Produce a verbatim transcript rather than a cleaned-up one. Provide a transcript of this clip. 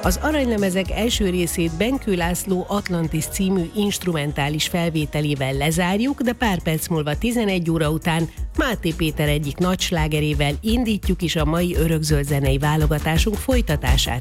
Az Aranylemezek első részét Benkő László Atlantis című instrumentális felvételével lezárjuk, de pár perc múlva tizenegy óra után Máté Péter egyik nagy slágerével indítjuk is a mai örökzöld zenei válogatásunk folytatását.